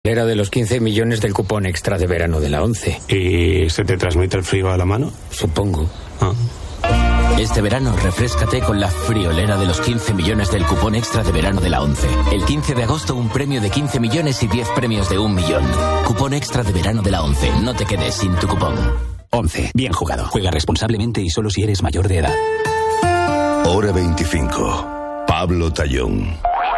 Era de los 15 millones del cupón extra de verano de la 11. ¿Y se te transmite el frío a la mano? Supongo. Este verano refréscate con la friolera de los 15 millones del cupón extra de verano de la 11. El 15 de agosto un premio de 15 millones y 10 premios de 1 millón. Cupón extra de verano de la 11. No te quedes sin tu cupón. 11. Bien jugado. Juega responsablemente y solo si eres mayor de edad. Hora 25. Pablo Tallón.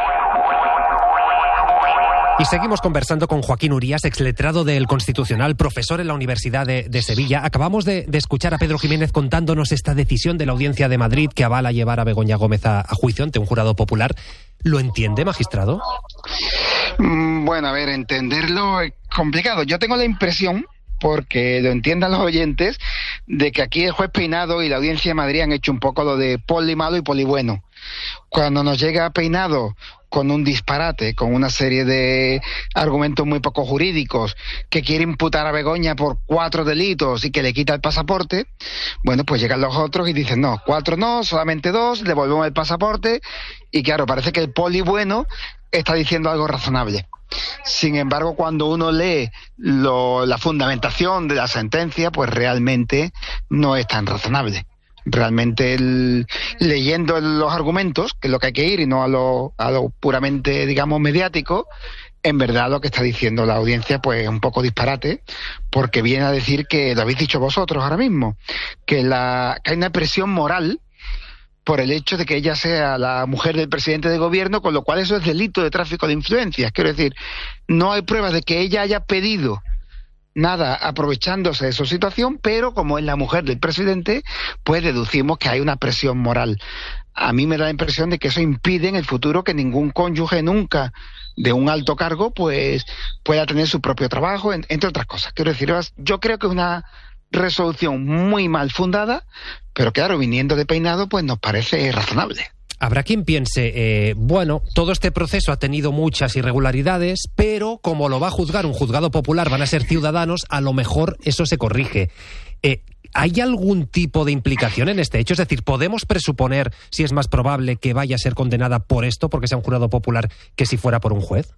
Y seguimos conversando con Joaquín Urías, exletrado del Constitucional, profesor en la Universidad de Sevilla. Acabamos de escuchar a Pedro Jiménez contándonos esta decisión de la Audiencia de Madrid que avala llevar a Begoña Gómez a juicio ante un jurado popular. ¿Lo entiende, magistrado? Bueno, a ver, entenderlo es complicado. Yo tengo la impresión, porque lo entiendan los oyentes, de que aquí el juez Peinado y la Audiencia de Madrid han hecho un poco lo de poli malo y poli bueno. Cuando nos llega Peinado con un disparate, con una serie de argumentos muy poco jurídicos, que quiere imputar a Begoña por 4 delitos y que le quita el pasaporte, bueno, pues llegan los otros y dicen, no, 4 no, solamente 2, le devolvemos el pasaporte, y claro, parece que el poli bueno está diciendo algo razonable. Sin embargo, cuando uno lee la fundamentación de la sentencia, pues realmente no es tan razonable. Realmente leyendo los argumentos, que es lo que hay que ir y no a lo puramente, digamos, mediático, en verdad lo que está diciendo la audiencia pues es un poco disparate, porque viene a decir que, lo habéis dicho vosotros ahora mismo, que hay una presión moral por el hecho de que ella sea la mujer del presidente de gobierno, con lo cual eso es delito de tráfico de influencias. Quiero decir, no hay pruebas de que ella haya pedido nada aprovechándose de su situación, pero como es la mujer del presidente, pues deducimos que hay una presión moral. A mí me da la impresión de que eso impide en el futuro que ningún cónyuge nunca de un alto cargo pues pueda tener su propio trabajo, entre otras cosas. Quiero decir, yo creo que es una resolución muy mal fundada, pero claro, viniendo de Peinado, pues nos parece razonable. Habrá quien piense, bueno, todo este proceso ha tenido muchas irregularidades, pero como lo va a juzgar un juzgado popular, van a ser ciudadanos, a lo mejor eso se corrige. ¿Hay algún tipo de implicación en este hecho? Es decir, ¿podemos presuponer si es más probable que vaya a ser condenada por esto, porque sea un jurado popular, que si fuera por un juez?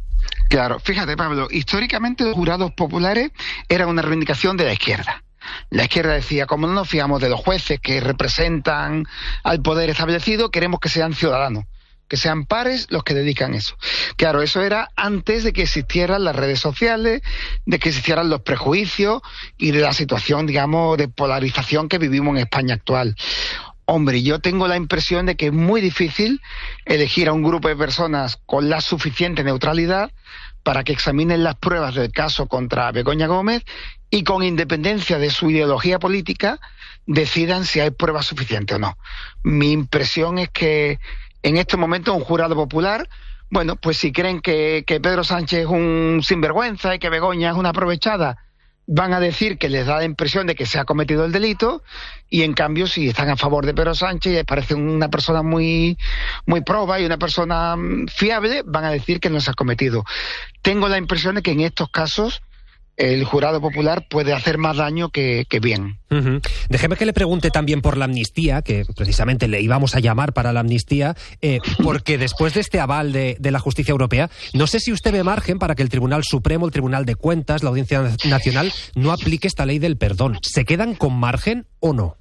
Claro, fíjate, Pablo, históricamente los jurados populares eran una reivindicación de la izquierda. La izquierda decía, como no nos fiamos de los jueces que representan al poder establecido, queremos que sean ciudadanos, que sean pares los que dedican eso. Claro, eso era antes de que existieran las redes sociales, de que existieran los prejuicios y de la situación, digamos, de polarización que vivimos en España actual. Hombre, yo tengo la impresión de que es muy difícil elegir a un grupo de personas con la suficiente neutralidad para que examinen las pruebas del caso contra Begoña Gómez y con independencia de su ideología política decidan si hay pruebas suficientes o no. Mi impresión es que en este momento un jurado popular, bueno, pues si creen que Pedro Sánchez es un sinvergüenza y que Begoña es una aprovechada, van a decir que les da la impresión de que se ha cometido el delito, y en cambio si están a favor de Pedro Sánchez y les parece una persona muy proba y una persona fiable, van a decir que no se ha cometido. Tengo la impresión de que en estos casos el jurado popular puede hacer más daño que bien. Uh-huh. Déjeme que le pregunte también por la amnistía, que precisamente le íbamos a llamar para la amnistía, porque después de este aval de la justicia europea, no sé si usted ve margen para que el Tribunal Supremo, el Tribunal de Cuentas, la Audiencia Nacional, no aplique esta ley del perdón. ¿Se quedan con margen o no?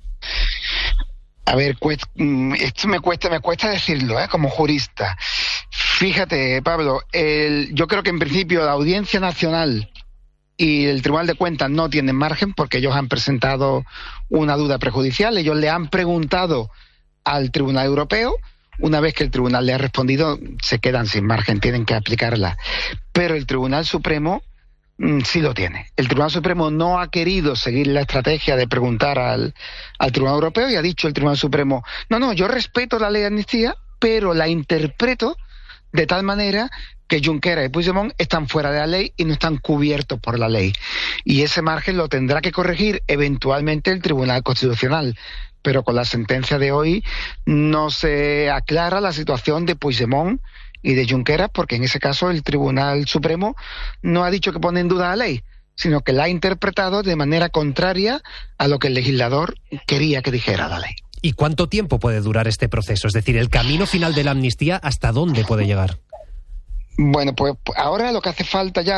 A ver, esto me cuesta decirlo, como jurista. Fíjate, Pablo, yo creo que en principio la Audiencia Nacional y el Tribunal de Cuentas no tienen margen porque ellos han presentado una duda prejudicial. Ellos le han preguntado al Tribunal Europeo. Una vez que el Tribunal le ha respondido, se quedan sin margen, tienen que aplicarla. Pero el Tribunal Supremo sí lo tiene. El Tribunal Supremo no ha querido seguir la estrategia de preguntar al Tribunal Europeo y ha dicho el Tribunal Supremo, no, yo respeto la ley de amnistía, pero la interpreto de tal manera que Junqueras y Puigdemont están fuera de la ley y no están cubiertos por la ley. Y ese margen lo tendrá que corregir eventualmente el Tribunal Constitucional. Pero con la sentencia de hoy no se aclara la situación de Puigdemont y de Junqueras, porque en ese caso el Tribunal Supremo no ha dicho que pone en duda la ley, sino que la ha interpretado de manera contraria a lo que el legislador quería que dijera la ley. ¿Y cuánto tiempo puede durar este proceso? Es decir, el camino final de la amnistía, ¿hasta dónde puede llegar? Bueno, pues ahora lo que hace falta ya